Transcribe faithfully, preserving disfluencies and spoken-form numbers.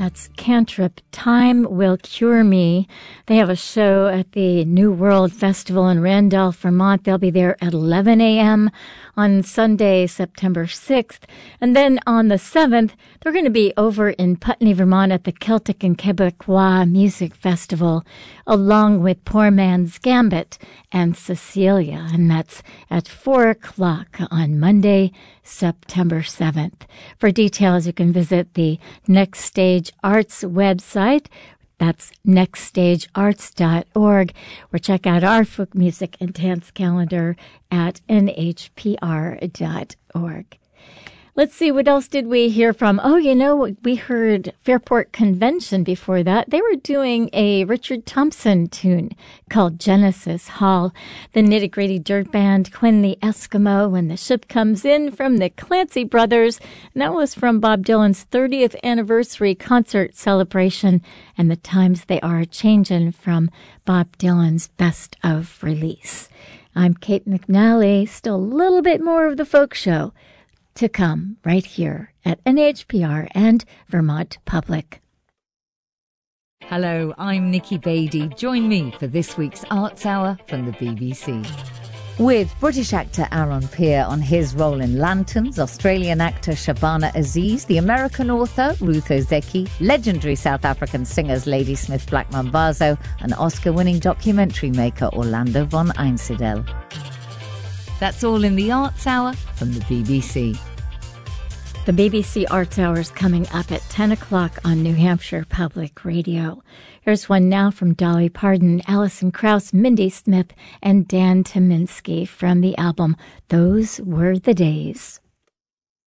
That's Cantrip, Time Will Cure Me. They have a show at the New World Festival in Randolph, Vermont. They'll be there at eleven a.m. on Sunday, September sixth. And then on the seventh, they're going to be over in Putney, Vermont at the Celtic and Quebecois Music Festival, along with Poor Man's Gambit and Cecilia. And that's at four o'clock on Monday, September seventh. For details, you can visit the Next Stage Arts website. That's next stage arts dot org, or check out our folk music and dance calendar at n h p r dot org. Let's see, what else did we hear from? Oh, you know, we heard Fairport Convention before that. They were doing a Richard Thompson tune called Genesis Hall. The Nitty Gritty Dirt Band, Quinn the Eskimo, When the Ship Comes In, from the Clancy Brothers. And that was from Bob Dylan's thirtieth anniversary concert celebration, and the times they are changing, from Bob Dylan's best of release. I'm Kate McNally. Still a little bit more of the folk show to come right here at N H P R and Vermont Public. Hello, I'm Nikki Beattie. Join me for this week's Arts Hour from the B B C. With British actor Aaron Peer on his role in Lanterns, Australian actor Shabana Aziz, the American author Ruth Ozeki, legendary South African singers Ladysmith Black Mambazo, and Oscar-winning documentary maker Orlando von Einsiedel. That's all in the Arts Hour from the B B C. The B B C Arts Hour is coming up at ten o'clock on New Hampshire Public Radio. Here's one now from Dolly Parton, Alison Krauss, Mindy Smith, and Dan Tyminski from the album Those Were the Days.